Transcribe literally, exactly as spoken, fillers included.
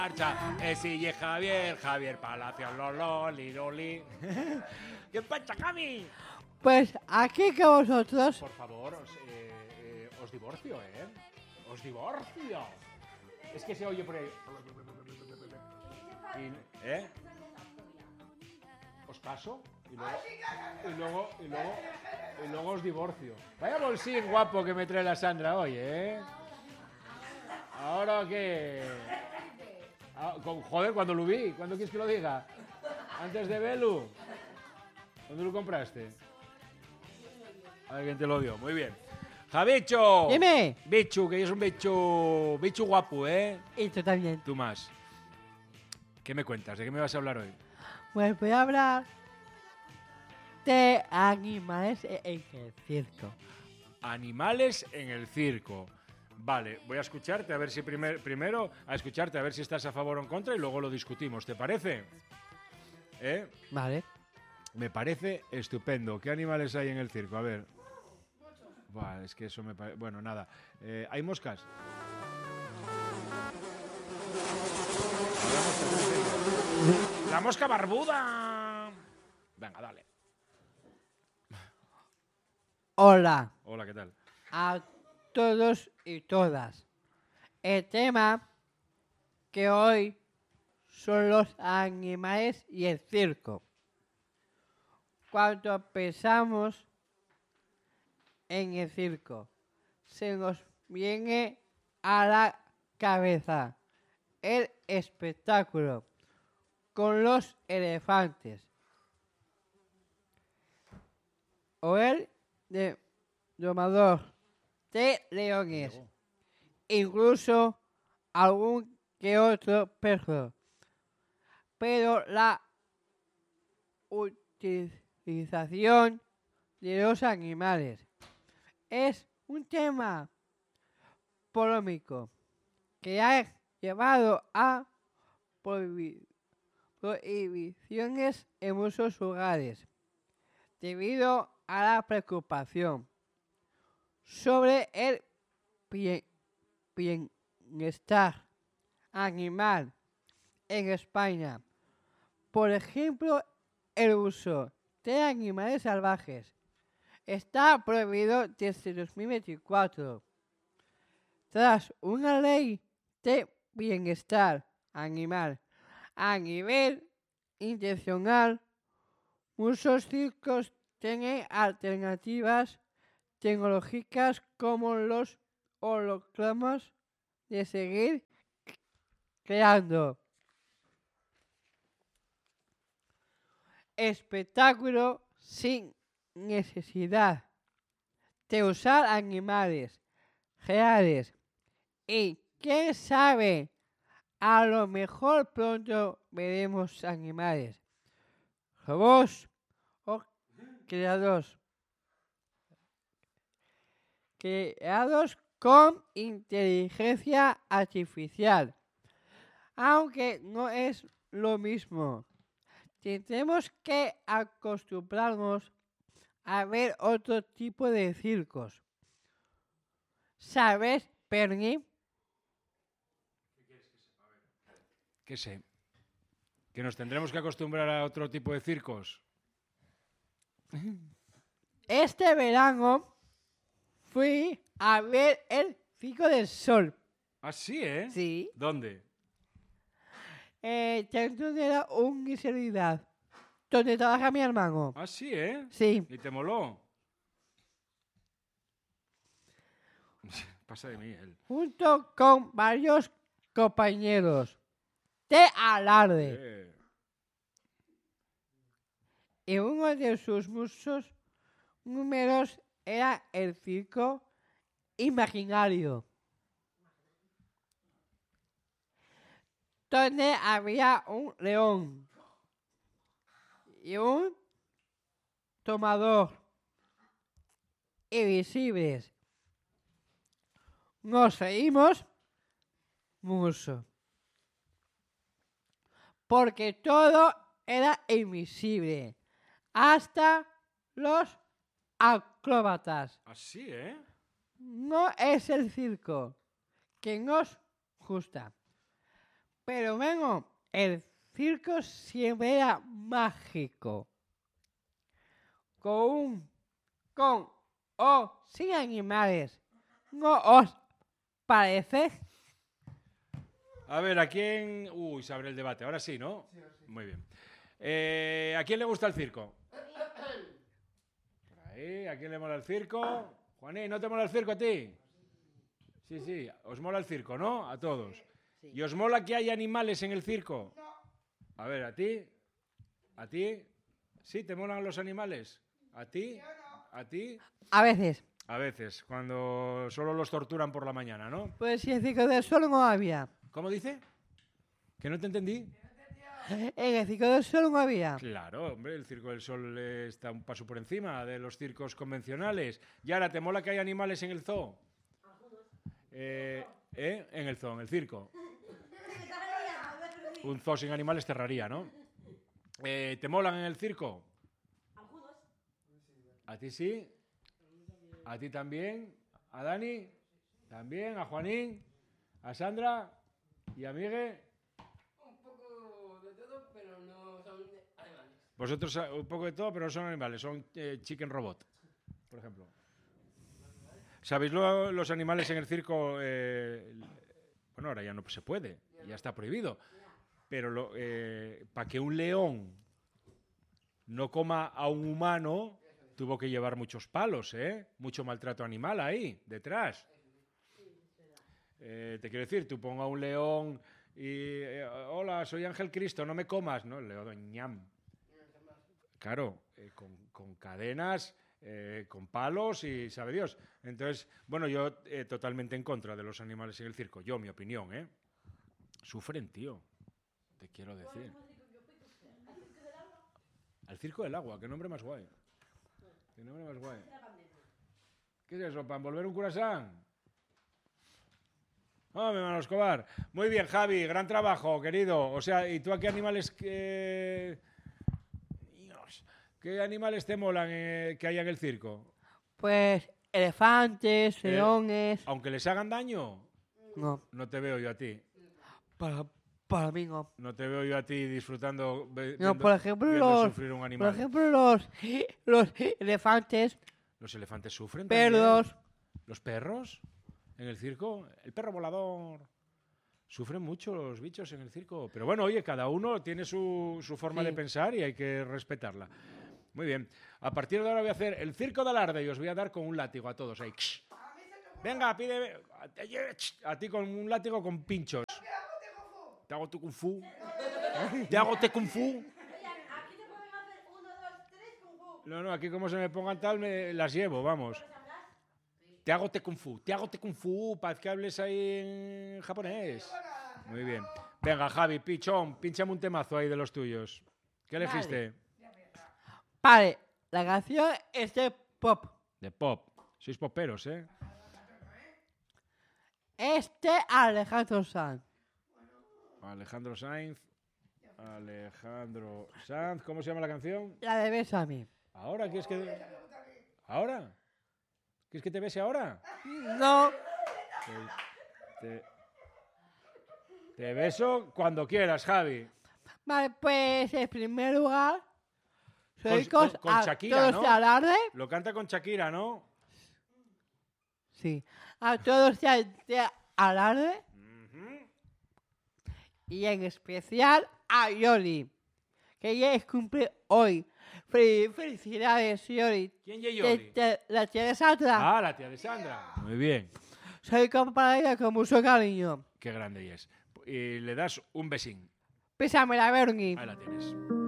marcha. Eh, sigue Javier, Javier Palacios, loli, loli. ¿Qué pasa, Cami? Pues aquí que vosotros. Por favor, os, eh, eh, os divorcio, ¿eh? Os divorcio. Es que se oye por ahí. Y, ¿Eh? Os caso y luego, y luego, y luego, y luego os divorcio. Vaya bolsín guapo que me trae la Sandra hoy, ¿eh? ¿Ahora qué? Ah, con, joder, cuando lo vi, ¿cuándo quieres que lo diga? Antes de verlo. ¿Dónde lo compraste? Alguien te lo dio, muy bien. Javicho. Dime. Bichu, que es un bichu, bichu guapo, ¿eh? Y tú también. Tú más. ¿Qué me cuentas? ¿De qué me vas a hablar hoy? Pues voy a hablar de animales en el circo. Animales en el circo. Vale, voy a escucharte a ver si primer, primero a escucharte a ver si estás a favor o en contra y luego lo discutimos. ¿Te parece? ¿Eh? Vale. Me parece estupendo. ¿Qué animales hay en el circo? A ver. Buah, es que eso me parece... Bueno, nada. Eh, ¿Hay moscas? ¡La mosca barbuda! Venga, dale. Hola Hola, ¿qué tal? a todos y todas. El tema que hoy son los animales y el circo. Cuando pensamos en el circo, se nos viene a la cabeza el espectáculo con los elefantes o el de domador de leones, incluso algún que otro perro. Pero la utilización de los animales es un tema polémico que ha llevado a prohibi- prohibiciones en muchos lugares debido a la preocupación sobre el bien- bienestar animal en España. Por ejemplo, el uso de animales salvajes está prohibido desde dos mil veinticuatro. Tras una ley de bienestar animal a nivel intencional, muchos circos tienen alternativas tecnológicas como los hologramas de seguir creando espectáculo sin necesidad de usar animales reales. Y quién sabe, a lo mejor pronto veremos animales, robots o creados, creados con inteligencia artificial. Aunque no es lo mismo, tendremos que acostumbrarnos a ver otro tipo de circos. ¿Sabes, Perni? ¿Qué sé? ¿Que nos tendremos que acostumbrar a otro tipo de circos? Este verano fui a ver el Circo del Sol. Ah, sí, ¿eh? Sí. ¿Dónde? Eh, dentro de la universidad donde trabaja mi hermano. Ah, sí, ¿eh? Sí. ¿Y te moló? Pasa de mí, él. Junto con varios compañeros de alarde. Eh. Y uno de sus muchos números era el circo imaginario, donde había un león y un tomador invisibles. Nos reímos mucho, porque todo era invisible, hasta los acróbatas. Así, ¿eh? No es el circo que nos gusta, Pero bueno, el circo siempre era mágico. Con un, con o sin animales. ¿No os parece? A ver, ¿a quién...? Uy, se abre el debate. Ahora sí, ¿no? Sí, sí. Muy bien. Eh, ¿A quién le gusta el circo? Por ahí, ¿a quién le mola el circo? Juaní, ¿no te mola el circo a ti? Sí, sí, os mola el circo, ¿no? A todos. Sí. ¿Y os mola que haya animales en el circo? No. A ver, ¿a ti? ¿A ti? ¿Sí te molan los animales? ¿A ti? Yo no. ¿A ti? A veces. A veces, cuando solo los torturan por la mañana, ¿no? Pues si el circo del sol no había. ¿Cómo dice? ¿Que no te entendí? En el Circo del Sol no había. Claro, hombre, el Circo del Sol eh, está un paso por encima de los circos convencionales. Y ahora, ¿te mola que hay animales en el zoo? Eh, ¿eh? En el zoo, en el circo. Un zoo sin animales cerraría, ¿no? Eh, ¿Te molan en el circo? ¿A ti sí? ¿A ti también? ¿A Dani? ¿También? ¿A Juanín? ¿A Sandra? ¿Y a Miguel? Vosotros un poco de todo, pero no son animales, son eh, chicken robot, por ejemplo. ¿Sabéis lo, los animales en el circo? Eh, bueno, ahora ya no se puede, ya está prohibido. Pero eh, para que un león no coma a un humano, tuvo que llevar muchos palos, ¿eh? Mucho maltrato animal ahí, detrás. Eh, te quiero decir, tú ponga a un león y... Eh, hola, soy Ángel Cristo, no me comas. No, el león, ñam. Claro, eh, con, con cadenas, eh, con palos y sabe Dios. Entonces, bueno, yo eh, totalmente en contra de los animales en el circo. Yo, mi opinión, ¿eh? Sufren, tío. Te quiero decir. Al Circo del Agua, qué nombre más guay. Qué nombre más guay. ¿Qué es eso? ¿Para envolver un curasán? Oh, mi hermano Escobar. Muy bien, Javi, gran trabajo, querido. O sea, ¿y tú a qué animales que... ¿Qué animales te molan eh, que haya en el circo? Pues elefantes, eh, leones... ¿Aunque les hagan daño? No. No te veo yo a ti. Para, para mí no. No te veo yo a ti disfrutando... Ve, no, viendo, por ejemplo, viendo los, sufrir un animal. por ejemplo los, los elefantes... ¿Los elefantes sufren perros, también? ¿Los perros? ¿En el circo? El perro volador... Sufren mucho los bichos en el circo. Pero bueno, oye, cada uno tiene su, su forma sí. de pensar y hay que respetarla. Muy bien. A partir de ahora voy a hacer el circo de alarde y os voy a dar con un látigo a todos ahí. Venga, pide a ti con un látigo con pinchos. Te hago tu kung fu. Te hago te kung fu. No, no, aquí como se me pongan tal, me las llevo, vamos. Te hago te kung fu. Te hago te kung fu para que hables ahí en japonés. Muy bien. Venga, Javi, pichón, pínchame un temazo ahí de los tuyos. ¿Qué elegiste? Vale. Vale, la canción es de pop. De pop. Sois poperos, ¿eh? Este Alejandro Sanz. Alejandro Sanz. Alejandro Sanz. ¿Cómo se llama la canción? La de Bésame. ¿Ahora? ¿Quieres que...? ¿Ahora? ¿Quieres que te bese ahora? No. Te, te, te beso cuando quieras, Javi. Vale, pues en primer lugar... Soy con, con, con Shakira, todos ¿no? de alarde. Lo canta con Shakira, ¿no? Sí. A todos de alarde. Uh-huh. Y en especial a Yoli, que ya es cumple hoy. Fel- felicidades, Yoli. ¿Quién es Yoli? De, de, la tía de Sandra. Ah, la tía de Sandra. Muy bien. Soy para ella con mucho cariño. Qué grande ella es. Y le das un besín. Pésame la Bernie. Ahí la tienes.